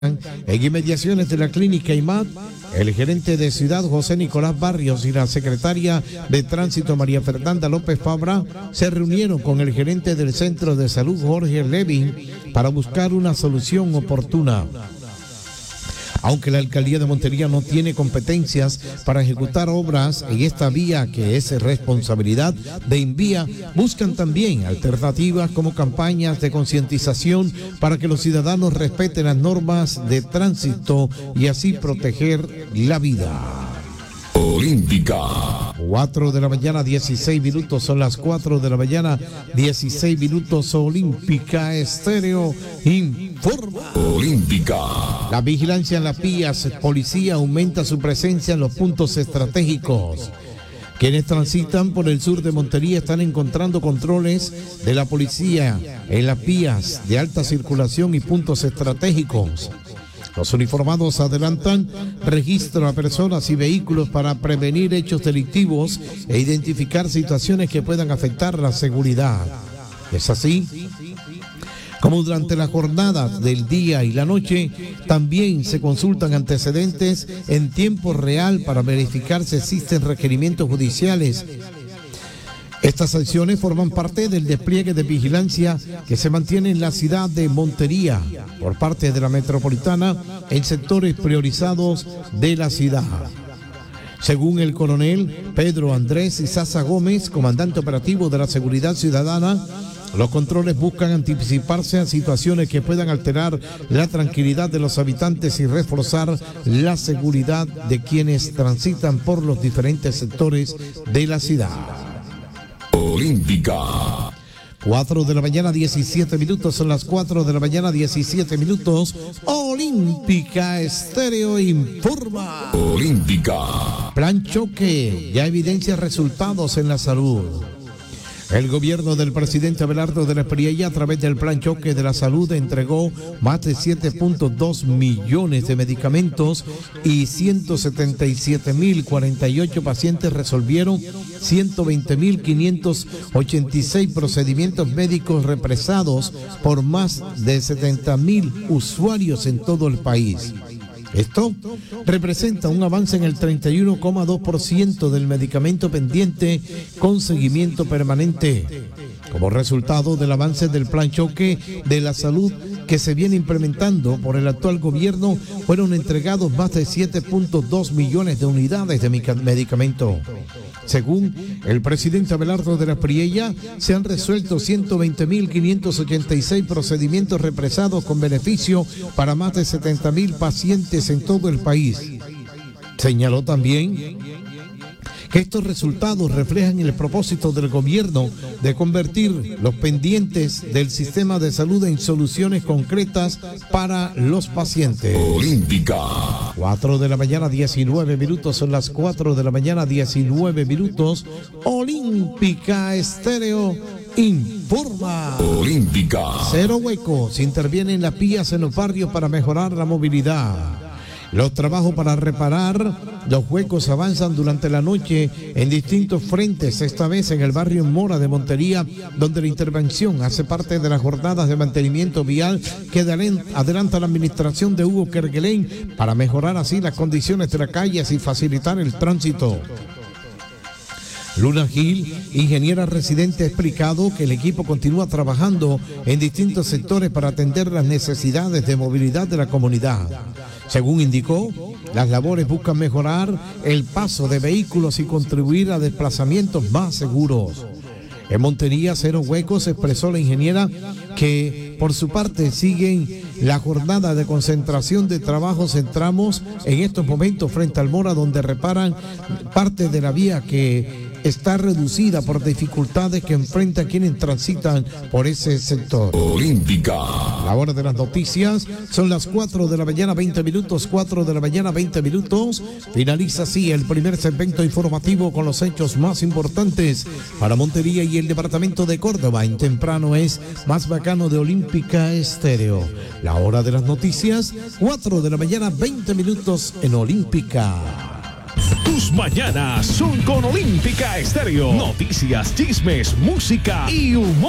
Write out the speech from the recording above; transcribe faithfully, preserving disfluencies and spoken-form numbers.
En inmediaciones de la clínica I M A D, el gerente de Ciudad José Nicolás Barrios y la secretaria de Tránsito María Fernanda López Fabra se reunieron con el gerente del Centro de Salud Jorge Levin para buscar una solución oportuna. Aunque la alcaldía de Montería no tiene competencias para ejecutar obras en esta vía que es responsabilidad de INVIA, buscan también alternativas como campañas de concientización para que los ciudadanos respeten las normas de tránsito y así proteger la vida. Olímpica. cuatro de la mañana, dieciséis minutos, son las cuatro de la mañana, dieciséis minutos. Olímpica Estéreo informa. Olímpica. La vigilancia en las vías, policía aumenta su presencia en los puntos estratégicos. Quienes transitan por el sur de Montería están encontrando controles de la policía en las vías de alta circulación y puntos estratégicos. Los uniformados adelantan registro a personas y vehículos para prevenir hechos delictivos e identificar situaciones que puedan afectar la seguridad. Es así como durante la jornada del día y la noche también se consultan antecedentes en tiempo real para verificar si existen requerimientos judiciales. Estas acciones forman parte del despliegue de vigilancia que se mantiene en la ciudad de Montería por parte de la metropolitana en sectores priorizados de la ciudad. Según el coronel Pedro Andrés Izaza Gómez, comandante operativo de la Seguridad Ciudadana, los controles buscan anticiparse a situaciones que puedan alterar la tranquilidad de los habitantes y reforzar la seguridad de quienes transitan por los diferentes sectores de la ciudad. Olímpica. cuatro de la mañana, diecisiete minutos, son las cuatro de la mañana, diecisiete minutos. Olímpica Estéreo informa. Olímpica. Plan choque ya evidencia resultados en la salud. El gobierno del presidente Abelardo de la Espriella, a través del Plan Choque de la Salud, entregó más de siete punto dos millones de medicamentos y ciento setenta y siete mil cuarenta y ocho pacientes resolvieron ciento veinte mil quinientos ochenta y seis procedimientos médicos represados por más de setenta mil usuarios en todo el país. Esto representa un avance en el treinta y uno coma dos por ciento del medicamento pendiente con seguimiento permanente. Como resultado del avance del Plan Choque de la Salud que se viene implementando por el actual gobierno, fueron entregados más de siete punto dos millones de unidades de medicamento. Según el presidente Abelardo de la Espriella, se han resuelto ciento veinte mil quinientos ochenta y seis procedimientos represados con beneficio para más de setenta mil pacientes en todo el país. Señaló también que estos resultados reflejan el propósito del gobierno de convertir los pendientes del sistema de salud en soluciones concretas para los pacientes. Olímpica. cuatro de la mañana, diecinueve minutos, son las cuatro de la mañana, diecinueve minutos. Olímpica Estéreo informa. Olímpica. Cero huecos, intervienen las vías en los barrios para mejorar la movilidad. Los trabajos para reparar los huecos avanzan durante la noche en distintos frentes, esta vez en el barrio Mora de Montería, donde la intervención hace parte de las jornadas de mantenimiento vial que adelanta la administración de Hugo Kerguelen para mejorar así las condiciones de las calles y facilitar el tránsito. Luna Gil, ingeniera residente, ha explicado que el equipo continúa trabajando en distintos sectores para atender las necesidades de movilidad de la comunidad. Según indicó, las labores buscan mejorar el paso de vehículos y contribuir a desplazamientos más seguros. En Montería, Cero Huecos, expresó la ingeniera que por su parte siguen la jornada de concentración de trabajos en tramos en estos momentos frente al Mora, donde reparan parte de la vía que está reducida por dificultades que enfrentan quienes transitan por ese sector. Olímpica. La hora de las noticias son las cuatro de la mañana, veinte minutos, cuatro de la mañana, veinte minutos. Finaliza así el primer segmento informativo con los hechos más importantes para Montería y el departamento de Córdoba. En temprano es Más Bacano de Olímpica Estéreo. La hora de las noticias, cuatro de la mañana, veinte minutos en Olímpica. Tus mañanas son con Olímpica Estéreo. Noticias, chismes, música y humor.